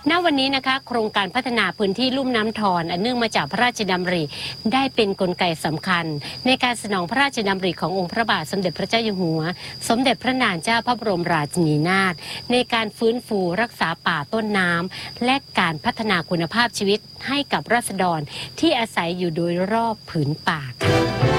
ณวันนี้นะคะโครงการพัฒนาพื้นที่ลุ่มน้ำทอนอันเนื่องมาจากพระราชดำริได้เป็นกลไกสำคัญในการสนองพระราชดำริขององค์พระบาทสมเด็จพระเจ้าอยู่หัวสมเด็จพระนางเจ้าพระบรมราชินีนาถในการฟื้นฟูรักษาป่าต้นน้ำและการพัฒนาคุณภาพชีวิตให้กับราษฎรที่อาศัยอยู่โดยรอบผืนป่าค่ะ